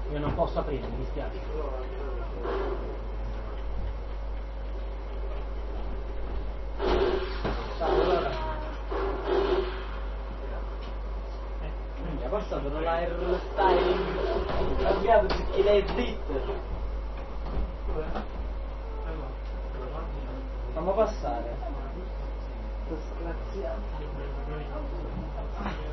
Io non posso aprire, mi dispiace. Allora. È passato l'airstyling cambiato perché lei è dritta. Fammi passare. Disgraziato.